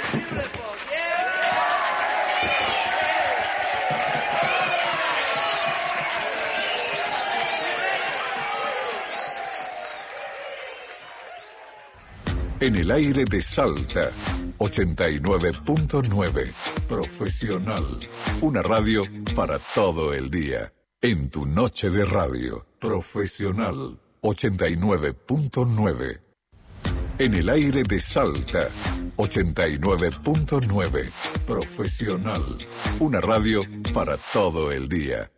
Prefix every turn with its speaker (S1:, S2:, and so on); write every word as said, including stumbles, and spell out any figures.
S1: En el aire de Salta, ochenta y nueve punto nueve. Profesional. Una radio para todo el día. En tu noche de radio. Profesional. ochenta y nueve punto nueve. En el aire de Salta, ochenta y nueve punto nueve. Profesional. Una radio para todo el día.